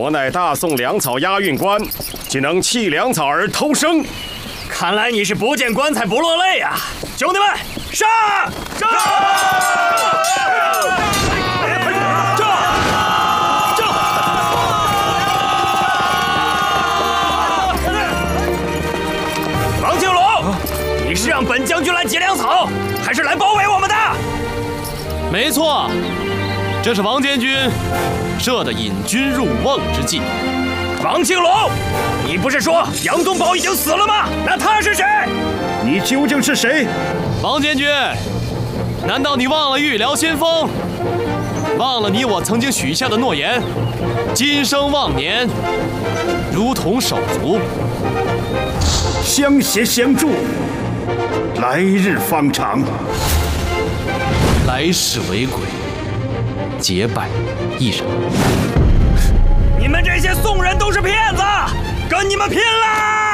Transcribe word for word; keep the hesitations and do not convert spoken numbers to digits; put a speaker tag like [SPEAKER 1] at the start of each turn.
[SPEAKER 1] 我乃大宋粮草押运官，竟能弃粮草而偷生。
[SPEAKER 2] 看来你是不见棺材不落泪啊！兄弟们，上！上！王庆龙，你是让本将军来劫粮草，还是来包围我们的？
[SPEAKER 3] 没错，这是王监军设的引军入瓮之计。
[SPEAKER 2] 王庆龙，你不是说杨宗保已经死了吗？那他是谁？
[SPEAKER 4] 你究竟是谁？
[SPEAKER 3] 王监军，难道你忘了玉辽先锋？忘了你我曾经许下的诺言？今生忘年，如同手足。
[SPEAKER 4] 相携相助，来日方长。
[SPEAKER 3] 来世为鬼，结拜一人。
[SPEAKER 2] 你们这些宋人都是骗子，跟你们拼了！